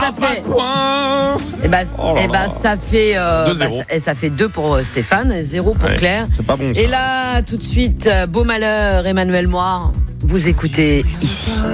Ça fait. Point. Ça fait 2 pour Stéphane et 0 pour Claire. C'est pas bon ça. Et là, tout de suite, Beau Malheur, Emmanuel Moir, vous écoutez ici.